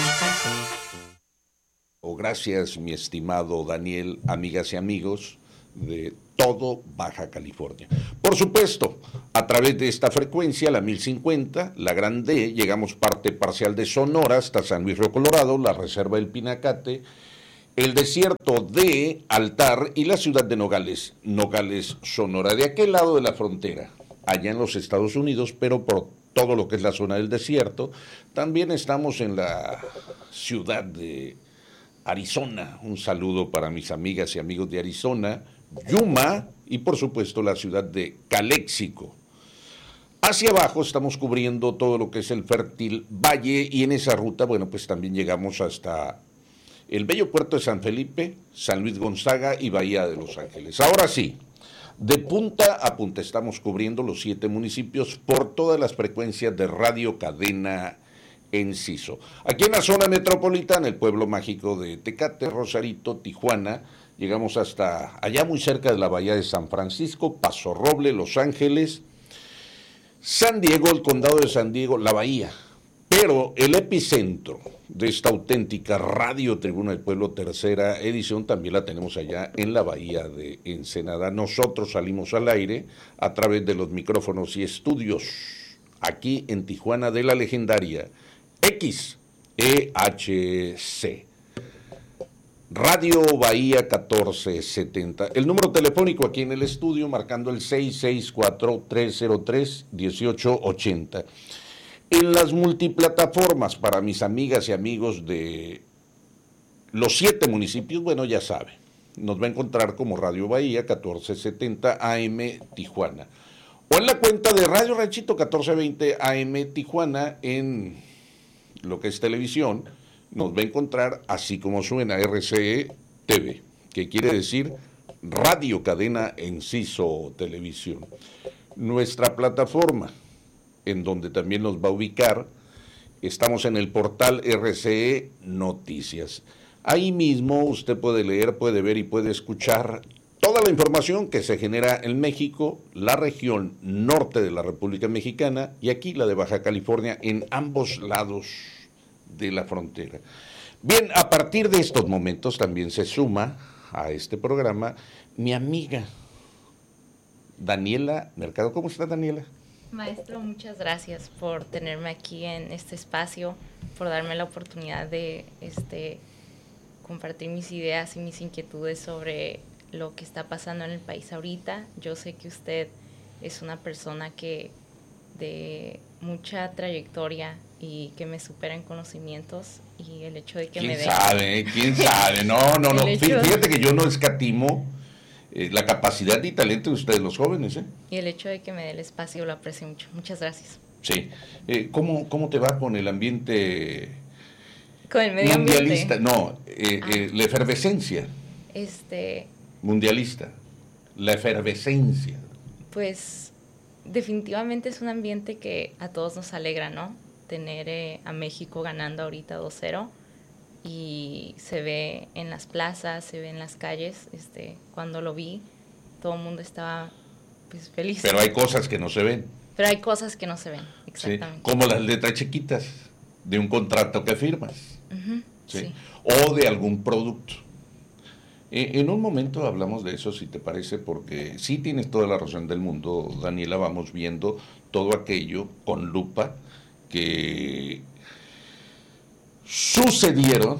Gracias, mi estimado Daniel, amigas y amigos de todo Baja California. Por supuesto, a través de esta frecuencia, la 1050, la Gran D, llegamos parte parcial de Sonora hasta San Luis Río Colorado, la Reserva del Pinacate, el desierto de Altar y la ciudad de Nogales, Nogales, Sonora, de aquel lado de la frontera, allá en los Estados Unidos, pero por todo lo que es la zona del desierto. También estamos en la ciudad de Arizona. Un saludo para mis amigas y amigos de Arizona, Yuma y por supuesto la ciudad de Calexico. Hacia abajo estamos cubriendo todo lo que es el fértil valle y en esa ruta, bueno, pues también llegamos hasta el bello puerto de San Felipe, San Luis Gonzaga y Bahía de Los Ángeles. Ahora sí, de punta a punta estamos cubriendo los 7 municipios por todas las frecuencias de Radio Cadena Enciso. Aquí en la zona metropolitana, el pueblo mágico de Tecate, Rosarito, Tijuana, llegamos hasta allá muy cerca de la bahía de San Francisco, Paso Roble, Los Ángeles, San Diego, el condado de San Diego, la bahía. Pero el epicentro de esta auténtica Radio Tribuna del Pueblo, tercera edición, también la tenemos allá en la bahía de Ensenada. Nosotros salimos al aire a través de los micrófonos y estudios aquí en Tijuana de la legendaria XEHC. Radio Bahía 1470. El número telefónico aquí en el estudio, marcando el 664-303-1880. En las multiplataformas, para mis amigas y amigos de los 7 municipios, bueno, ya sabe, nos va a encontrar como Radio Bahía 1470 AM Tijuana. O en la cuenta de Radio Ranchito 1420 AM Tijuana en lo que es televisión, nos va a encontrar así como suena RCE TV, que quiere decir Radio Cadena Enciso Televisión. Nuestra plataforma, en donde también nos va a ubicar, estamos en el portal RCE Noticias. Ahí mismo usted puede leer, puede ver y puede escuchar toda la información que se genera en México, la región norte de la República Mexicana y aquí la de Baja California, en ambos lados de la frontera. Bien, a partir de estos momentos también se suma a este programa mi amiga Daniela Mercado. ¿Cómo está, Daniela? Maestro, muchas gracias por tenerme aquí en este espacio, por darme la oportunidad de compartir mis ideas y mis inquietudes sobre lo que está pasando en el país ahorita. Yo sé que usted es una persona que de mucha trayectoria y que me supera en conocimientos, y el hecho de que me dé... ¿Quién sabe? No. Fíjate que yo no escatimo la capacidad y talento de ustedes, los jóvenes. Y el hecho de que me dé el espacio lo aprecio mucho. Muchas gracias. Sí. ¿Cómo te va con el ambiente? Con el medio mundialista? Ambiente. La efervescencia. Mundialista. La efervescencia. Pues definitivamente es un ambiente que a todos nos alegra, ¿no? Tener a México ganando ahorita 2-0. Y se ve en las plazas, se ve en las calles. Cuando lo vi, todo el mundo estaba pues feliz. Pero hay cosas que no se ven. Pero hay cosas que no se ven, exactamente. Sí, como las letras chiquitas de un contrato que firmas. Uh-huh, ¿sí? O de algún producto. En un momento hablamos de eso, si te parece, porque sí tienes toda la razón del mundo, Daniela. Vamos viendo todo aquello con lupa que sucedieron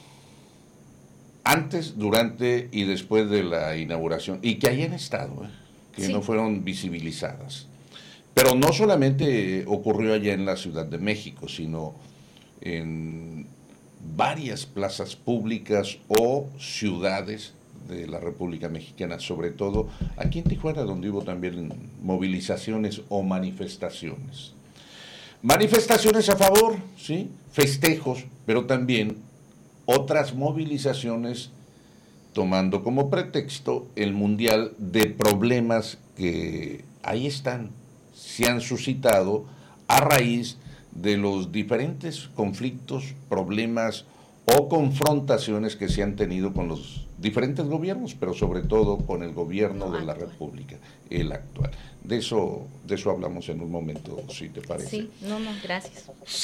antes, durante y después de la inauguración, y que hayan estado, que sí, no fueron visibilizadas. Pero no solamente ocurrió allá en la Ciudad de México, sino en varias plazas públicas o ciudades de la República Mexicana, sobre todo aquí en Tijuana, donde hubo también movilizaciones o manifestaciones. Manifestaciones a favor, ¿sí? Festejos, pero también otras movilizaciones tomando como pretexto el Mundial de problemas que ahí están, se han suscitado a raíz de los diferentes conflictos, problemas o confrontaciones que se han tenido con los diferentes gobiernos, pero sobre todo con el gobierno de la actual. República, el actual. De eso hablamos en un momento, si te parece. Sí, no, gracias.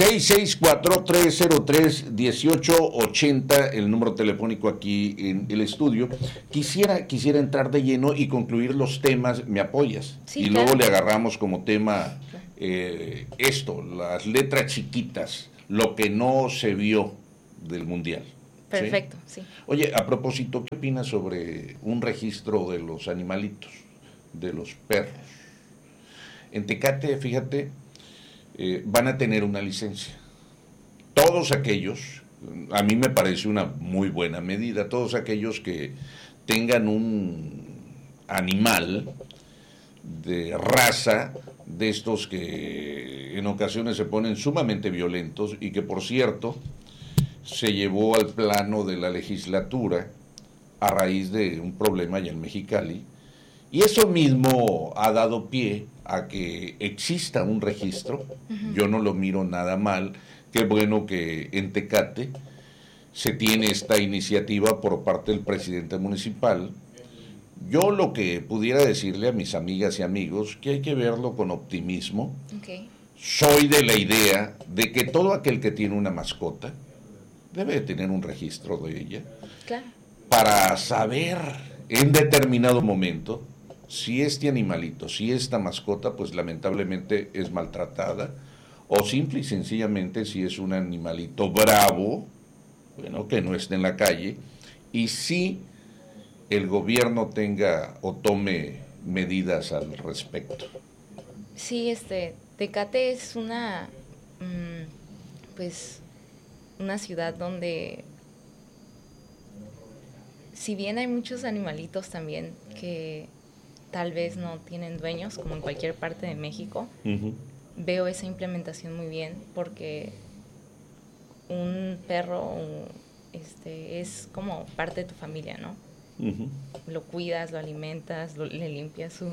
664-303-1880, el número telefónico aquí en el estudio. Quisiera entrar de lleno y concluir los temas, ¿me apoyas? Sí, y claro. luego le agarramos como tema esto, las letras chiquitas, lo que no se vio del Mundial. Perfecto, sí. Oye, a propósito, ¿qué opinas sobre un registro de los animalitos, de los perros? En Tecate, fíjate, van a tener una licencia. Todos aquellos, a mí me parece una muy buena medida, todos aquellos que tengan un animal de raza, de estos que en ocasiones se ponen sumamente violentos y que, por cierto, se llevó al plano de la legislatura a raíz de un problema allá en Mexicali, y eso mismo ha dado pie a que exista un registro. Yo no lo miro nada mal. Qué bueno que en Tecate se tiene esta iniciativa por parte del presidente municipal. Yo lo que pudiera decirle a mis amigas y amigos, que hay que verlo con optimismo. Okay. Soy de la idea de que todo aquel que tiene una mascota debe tener un registro de ella. Claro. Para saber en determinado momento si este animalito, si esta mascota, pues lamentablemente es maltratada, o simple y sencillamente si es un animalito bravo, bueno, que no esté en la calle, y si el gobierno tenga o tome medidas al respecto. Sí, Tecate es una, pues, una ciudad donde, si bien hay muchos animalitos también que tal vez no tienen dueños, como en cualquier parte de México, veo esa implementación muy bien, porque un perro es como parte de tu familia, ¿no? Lo cuidas, lo alimentas, le limpias sus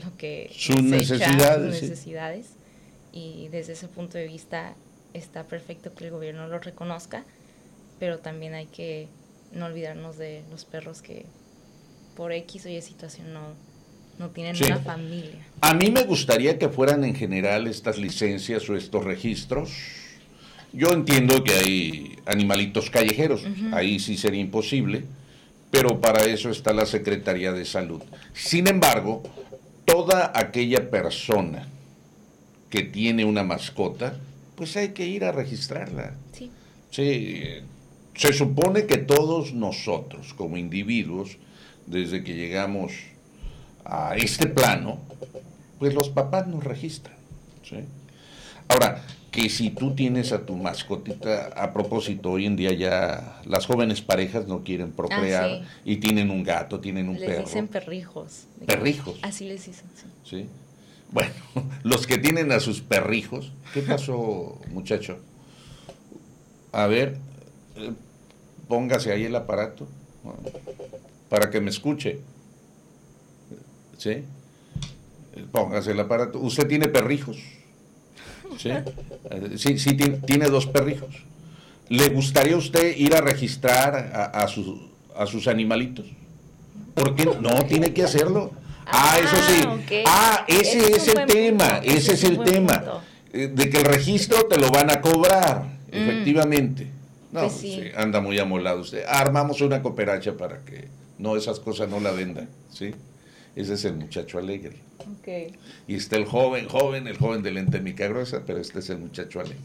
necesidades, y desde ese punto de vista está perfecto que el gobierno lo reconozca, pero también hay que no olvidarnos de los perros que por X o Y situación no tienen una familia. A mí me gustaría que fueran en general estas licencias o estos registros. Yo entiendo que hay animalitos callejeros, ahí sí sería imposible, pero para eso está la Secretaría de Salud. Sin embargo, toda aquella persona que tiene una mascota, pues hay que ir a registrarla. Sí. Sí, se supone que todos nosotros, como individuos, desde que llegamos a este plano, pues los papás nos registran. ¿Sí? Ahora, que si tú tienes a tu mascotita, a propósito, hoy en día ya las jóvenes parejas no quieren procrear, y tienen un gato, tienen un perro. Les dicen perrijos. Perrijos. Así les dicen, sí. ¿Sí? Bueno, los que tienen a sus perrijos, ¿qué pasó, muchacho? A ver, póngase ahí el aparato para que me escuche. ¿Sí? Póngase el aparato. ¿Usted tiene perrijos? ¿Sí? Sí, tiene 2 perrijos. ¿Le gustaría a usted ir a registrar a sus animalitos? ¿Por qué no? Tiene que hacerlo. Eso sí. Okay. Ese es el tema. Ese es el tema. De que el registro te lo van a cobrar, efectivamente. No, pues sí. Anda muy amolado usted. Armamos una cooperacha para que esas cosas no la vendan, ¿sí? Ese es el muchacho alegre. Okay. Y está el joven de lente mica gruesa, pero este es el muchacho alegre.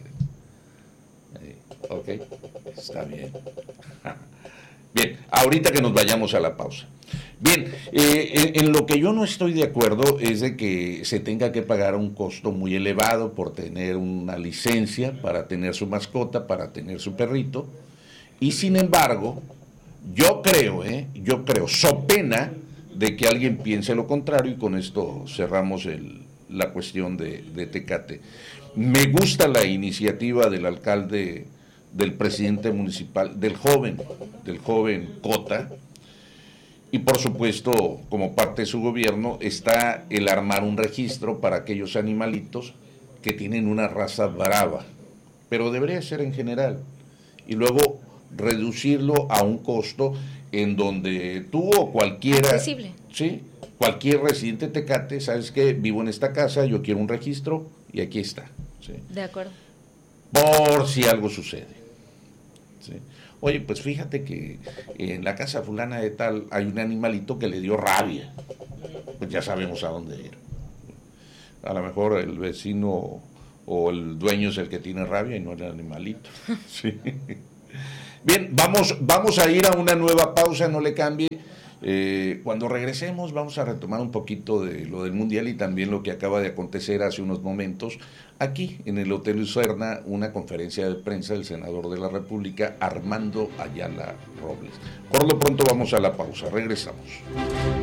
Ok, está bien. Bien, ahorita que nos vayamos a la pausa. Bien, en lo que yo no estoy de acuerdo es de que se tenga que pagar un costo muy elevado por tener una licencia para tener su mascota, para tener su perrito, y sin embargo, yo creo, so pena de que alguien piense lo contrario, y con esto cerramos la cuestión de Tecate. Me gusta la iniciativa del alcalde, del presidente municipal, del joven Cota, y por supuesto, como parte de su gobierno, está el armar un registro para aquellos animalitos que tienen una raza brava, pero debería ser en general. Y luego reducirlo a un costo en donde tú o cualquiera, accesible. ¿sí? Cualquier residente tecate, sabes que vivo en esta casa, yo quiero un registro y aquí está. ¿Sí? De acuerdo. Por si algo sucede. ¿Sí? Oye, pues fíjate que en la casa fulana de tal hay un animalito que le dio rabia. Pues ya sabemos a dónde ir. A lo mejor el vecino o el dueño es el que tiene rabia y no el animalito. Sí. Bien, vamos a ir a una nueva pausa, no le cambie. Cuando regresemos vamos a retomar un poquito de lo del Mundial y también lo que acaba de acontecer hace unos momentos aquí en el Hotel Lucerna, una conferencia de prensa del senador de la República, Armando Ayala Robles. Por lo pronto vamos a la pausa, regresamos.